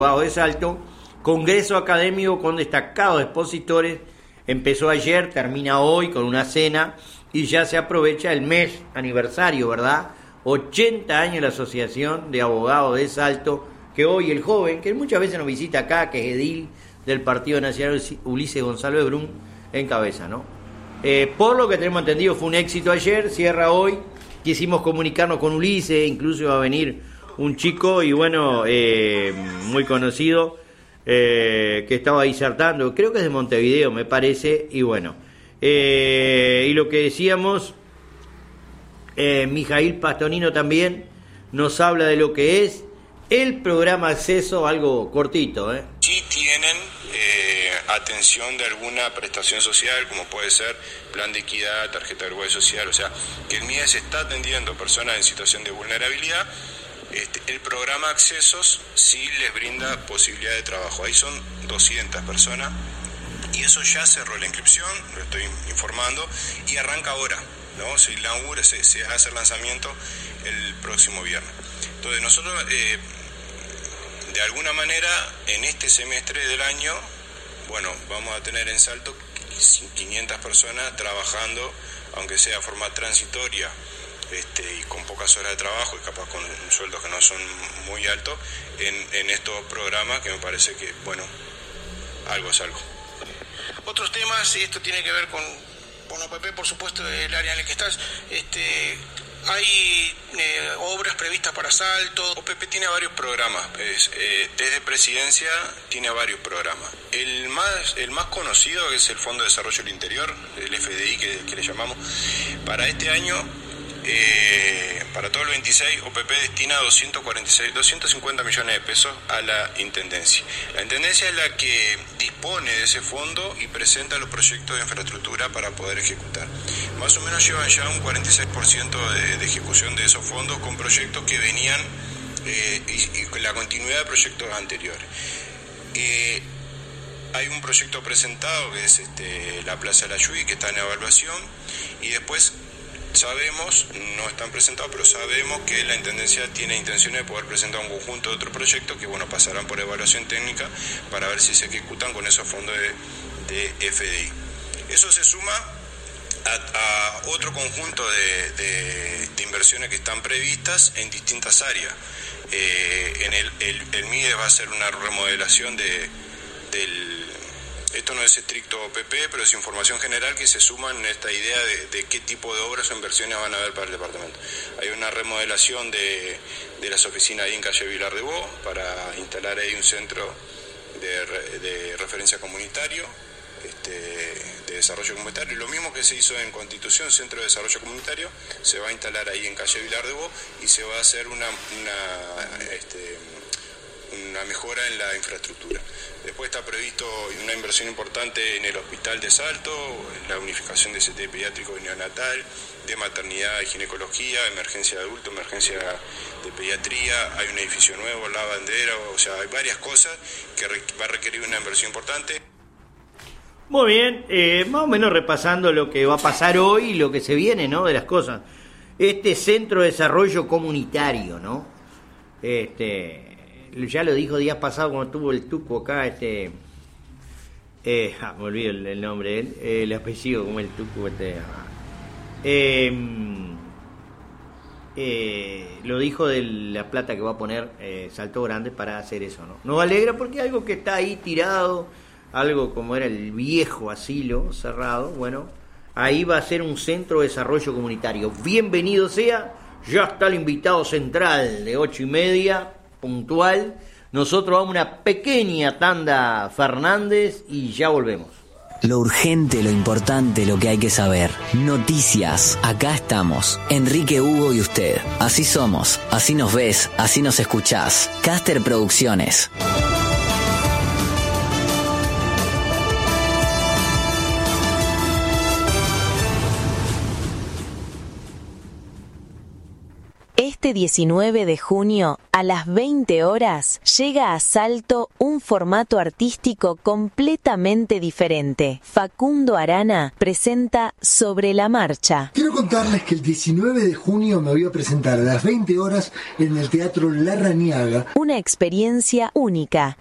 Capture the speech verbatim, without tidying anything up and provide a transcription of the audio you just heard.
de Salto, congreso académico con destacados expositores, empezó ayer, termina hoy con una cena y ya se aprovecha el mes aniversario, ¿verdad? ochenta años de la Asociación de Abogados de Salto, que hoy el joven, que muchas veces nos visita acá, que es edil del Partido Nacional, Ulises Gonzalo de Brun, encabeza, ¿no? Eh, por lo que tenemos entendido fue un éxito ayer, cierra hoy, quisimos comunicarnos con Ulises, incluso iba a venir un chico y bueno, eh, muy conocido, eh, que estaba disertando, creo que es de Montevideo me parece, y bueno, eh, y lo que decíamos, eh, Mijail Pastonino también nos habla de lo que es el programa Acceso, algo cortito, ¿eh? Sí tienen eh, atención de alguna prestación social, como puede ser plan de equidad, tarjeta de Uruguay social, o sea, que el M I E S está atendiendo personas en situación de vulnerabilidad. Este, el programa Accesos sí les brinda posibilidad de trabajo. Ahí son doscientas personas y eso ya cerró la inscripción, lo estoy informando, y arranca ahora, ¿no? Se inaugura, se, se hace el lanzamiento el próximo viernes. Entonces nosotros, eh, de alguna manera, en este semestre del año, bueno, vamos a tener en Salto quinientas personas trabajando, aunque sea de forma transitoria, Este, y con pocas horas de trabajo y capaz con sueldos que no son muy altos en, en estos programas, que me parece que, bueno, algo es algo. Otros temas, y esto tiene que ver con, con O P P, por supuesto, el área en el que estás, este, hay eh, obras previstas para Salto. O P P tiene varios programas, es, eh, desde Presidencia tiene varios programas. El más, el más conocido es el Fondo de Desarrollo del Interior, el F D I que, que le llamamos. Para este año, Eh, para todo el veintiséis, O P P destina doscientos cuarenta y seis, doscientos cincuenta millones de pesos a la Intendencia. La Intendencia es la que dispone de ese fondo y presenta los proyectos de infraestructura para poder ejecutar. Más o menos llevan ya un cuarenta y seis por ciento de, de ejecución de esos fondos con proyectos que venían eh, y, y con la continuidad de proyectos anteriores. Eh, hay un proyecto presentado que es este, la Plaza de la Lluvia, que está en evaluación, y después sabemos, no están presentados, pero sabemos que la Intendencia tiene intenciones de poder presentar un conjunto de otros proyectos que, bueno, pasarán por evaluación técnica para ver si se ejecutan con esos fondos de, de F D I. Eso se suma a, a otro conjunto de, de, de inversiones que están previstas en distintas áreas. Eh, en el, el, el M I D E S va a hacer una remodelación de, del... Esto no es estricto O P P, pero es información general que se suma en esta idea de, de qué tipo de obras o inversiones van a haber para el departamento. Hay una remodelación de, de las oficinas ahí en calle Vilar de Bo para instalar ahí un centro de, de referencia comunitario, este, de desarrollo comunitario. Lo mismo que se hizo en Constitución, Centro de Desarrollo Comunitario, se va a instalar ahí en calle Vilar de Bo y se va a hacer una... una este, una mejora en la infraestructura. Después está previsto una inversión importante en el Hospital de Salto, la unificación de C T pediátrico y neonatal, de maternidad y ginecología, emergencia de adulto, emergencia de pediatría, hay un edificio nuevo, la bandera, o sea, hay varias cosas que va a requerir una inversión importante. Muy bien, eh, más o menos repasando lo que va a pasar hoy y lo que se viene, ¿no?, de las cosas. Este Centro de Desarrollo Comunitario, ¿no? Este... Ya lo dijo días pasados cuando tuvo el tuco acá, este... Eh, ah, me olvido el, el nombre de él, eh, el apellido, como el tuco, este... Eh, eh, lo dijo de la plata que va a poner eh, Salto Grande para hacer eso, ¿no? Nos alegra porque algo que está ahí tirado, algo como era el viejo asilo cerrado, bueno, ahí va a ser un centro de desarrollo comunitario. Bienvenido sea, ya está el invitado central de ocho y media... puntual. Nosotros vamos a una pequeña tanda, Fernández, y ya volvemos. Lo urgente, lo importante, lo que hay que saber. Noticias. Acá estamos. Enrique, Hugo y usted. Así somos. Así nos ves. Así nos escuchás. Caster Producciones. Este Este diecinueve de junio, a las veinte horas, llega a Salto un formato artístico completamente diferente. Facundo Arana presenta Sobre la Marcha. Quiero contarles que el diecinueve de junio me voy a presentar a las veinte horas en el Teatro Larrañaga. Una experiencia única,